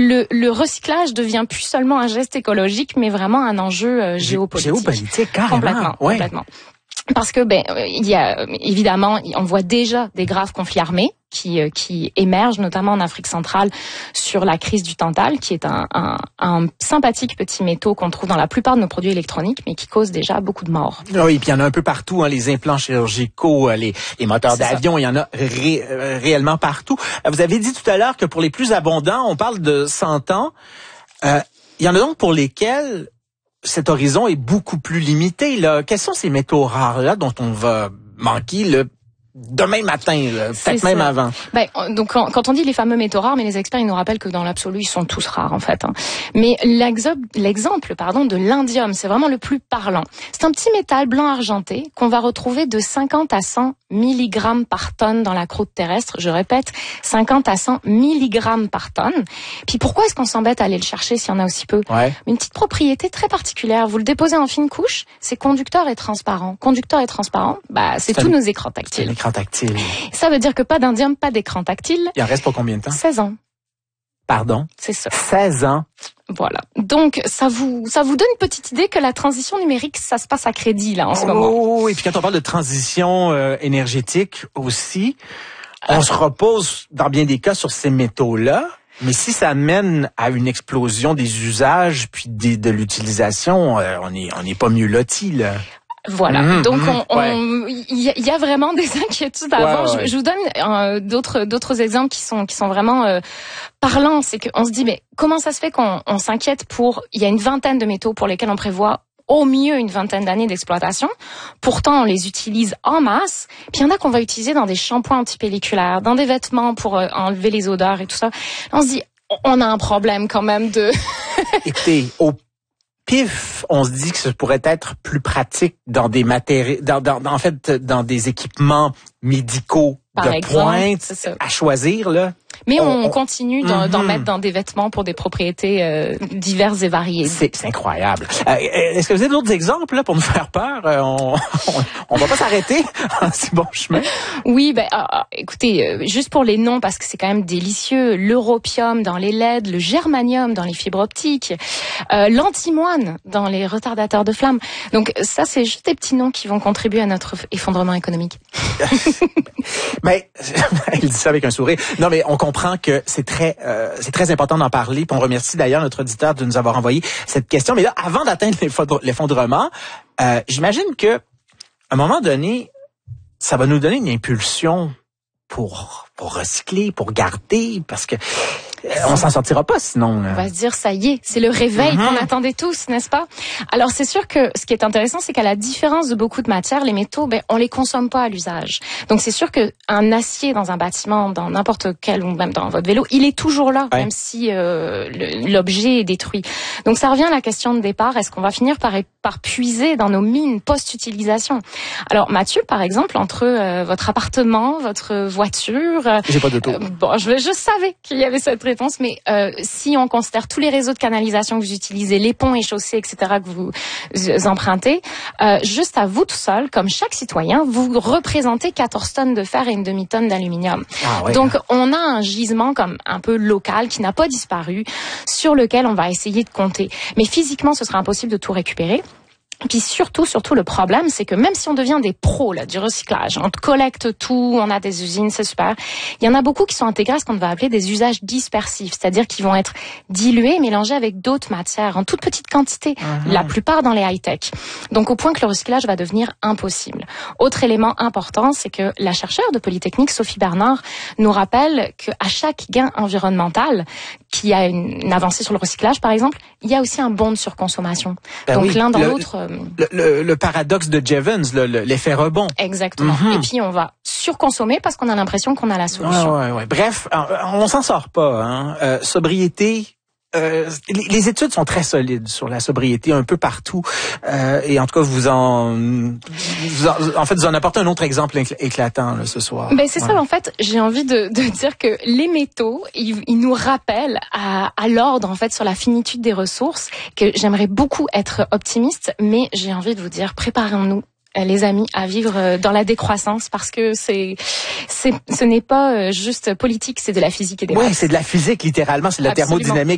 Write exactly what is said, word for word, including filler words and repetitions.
le, le recyclage devient plus seulement un geste écologique, mais vraiment un enjeu euh, géopolitique. Géopolitique, carrément. Complètement, ouais. complètement. Parce que, ben, il y a évidemment, on voit déjà des graves conflits armés qui qui émergent, notamment en Afrique centrale, sur la crise du tantal, qui est un, un, un sympathique petit métaux qu'on trouve dans la plupart de nos produits électroniques, mais qui cause déjà beaucoup de morts. Oui, puis il y en a un peu partout, hein, les implants chirurgicaux, les, les moteurs C'est d'avion, ça. Il y en a ré, réellement partout. Vous avez dit tout à l'heure que pour les plus abondants, on parle de cent ans. Euh, il y en a donc pour lesquels cet horizon est beaucoup plus limité. Là. Quels sont ces métaux rares-là dont on va manquer le demain matin, peut-être même avant? Ben, donc quand, quand on dit les fameux métaux rares, mais les experts ils nous rappellent que dans l'absolu ils sont tous rares en fait. Hein. Mais l'exemple, l'exemple pardon de l'indium, c'est vraiment le plus parlant. C'est un petit métal blanc argenté qu'on va retrouver de cinquante à cent milligrammes par tonne dans la croûte terrestre. Je répète, cinquante à cent milligrammes par tonne. Puis pourquoi est-ce qu'on s'embête à aller le chercher s'il y en a aussi peu? Ouais. Une petite propriété très particulière. Vous le déposez en fine couche, c'est conducteur et transparent. Conducteur et transparent, bah c'est, c'est tous un, nos écrans tactiles. C'est un écran tactile. Ça veut dire que pas d'indium, pas d'écran tactile. Il en reste pour combien de temps? seize ans. Pardon? C'est ça. seize ans. Voilà. Donc, ça vous, ça vous donne une petite idée que la transition numérique, ça se passe à crédit, là, en ce oh, moment. Oh, et puis quand on parle de transition euh, énergétique aussi, on euh, se repose, dans bien des cas, sur ces métaux-là. Mais si ça mène à une explosion des usages puis des, de l'utilisation, euh, on est, on n'est pas mieux lotis, là. Voilà. Mmh, Donc, mmh, on, ouais. on, y, y a vraiment des inquiétudes à avoir. Ouais, ouais. Je, je vous donne euh, d'autres, d'autres exemples qui sont, qui sont vraiment euh, parlants. C'est qu'on se dit, mais comment ça se fait qu'on on s'inquiète pour... Il y a une vingtaine de métaux pour lesquels on prévoit au mieux une vingtaine d'années d'exploitation. Pourtant, on les utilise en masse. Puis il y en a qu'on va utiliser dans des shampoings antipelliculaires, dans des vêtements pour euh, enlever les odeurs et tout ça. Là, on se dit, on a un problème quand même de... Écoutez, au pif, on se dit que ce pourrait être plus pratique dans des matériaux, dans, dans, en fait, dans des équipements médicaux Par de exemple, pointe à choisir, là. Mais on, on, on continue d'en, mm-hmm. d'en mettre dans des vêtements pour des propriétés euh, diverses et variées. C'est, c'est incroyable. Euh, est-ce que vous avez d'autres exemples là, pour nous faire peur? Euh, on, on, on va pas s'arrêter en si bon chemin. Oui, ben euh, écoutez, euh, juste pour les noms, parce que c'est quand même délicieux, l'europium dans les L E D, le germanium dans les fibres optiques, euh, l'antimoine dans les retardateurs de flamme. Donc ça, c'est juste des petits noms qui vont contribuer à notre effondrement économique. Mais il dit ça avec un sourire. Non, mais on comprend que c'est très, euh, c'est très important d'en parler. Puis on remercie d'ailleurs notre auditeur de nous avoir envoyé cette question. Mais là, avant d'atteindre l'effondrement, euh, j'imagine que à un moment donné, ça va nous donner une impulsion pour pour recycler, pour garder, parce que euh, on s'en sortira pas sinon. On va se dire, ça y est, c'est le réveil mm-hmm. qu'on attendait tous, n'est-ce pas? Alors, c'est sûr que ce qui est intéressant, c'est qu'à la différence de beaucoup de matières, les métaux, ben, on les consomme pas à l'usage. Donc, c'est sûr qu'un acier dans un bâtiment, dans n'importe quel, ou même dans votre vélo, il est toujours là, ouais. même si euh, le, l'objet est détruit. Donc, ça revient à la question de départ. Est-ce qu'on va finir par, par puiser dans nos mines post-utilisation? Alors, Mathieu, par exemple, entre euh, votre appartement, votre voiture... Euh, J'ai pas d'auto. Euh, bon, je, je savais qu'il y avait cette réponse, mais euh, si on considère tous les réseaux de canalisation que vous utilisez, les ponts et chaussées, et cetera, que vous empruntez, euh, juste à vous tout seul, comme chaque citoyen, vous représentez quatorze tonnes de fer et une demi-tonne d'aluminium. Ah ouais. Donc, on a un gisement comme un peu local qui n'a pas disparu, sur lequel on va essayer de compter. Mais physiquement, ce sera impossible de tout récupérer. Puis surtout, surtout, le problème, c'est que même si on devient des pros là du recyclage, on collecte tout, on a des usines, c'est super, il y en a beaucoup qui sont intégrés à ce qu'on va appeler des usages dispersifs, c'est-à-dire qu'ils vont être dilués, mélangés avec d'autres matières en toute petite quantité, mmh. la plupart dans les high-tech. Donc au point que le recyclage va devenir impossible. Autre élément important, c'est que la chercheure de Polytechnique, Sophie Bernard, nous rappelle qu'à chaque gain environnemental, qui a une, une avancée sur le recyclage par exemple, il y a aussi un bond de surconsommation. Ben Donc oui, l'un dans le, l'autre... Le, le, le paradoxe de Jevons, le, le, l'effet rebond. Exactement. Mm-hmm. Et puis on va surconsommer parce qu'on a l'impression qu'on a la solution. Ouais, ouais, ouais. Bref, on s'en sort pas. Hein. Euh, sobriété. Euh, les, les études sont très solides sur la sobriété un peu partout. Euh, et en tout cas, vous en, vous en, en fait, vous en apportez un autre exemple éclatant là, ce soir. Ben c'est ouais. ça. En fait, j'ai envie de, de dire que les métaux, ils, ils nous rappellent à, à l'ordre en fait sur la finitude des ressources. Que j'aimerais beaucoup être optimiste, mais j'ai envie de vous dire, préparons-nous. Les amis, à vivre dans la décroissance parce que c'est, c'est, ce n'est pas juste politique, c'est de la physique et des maths. Oui, c'est de la physique littéralement, c'est de la Absolument. thermodynamique.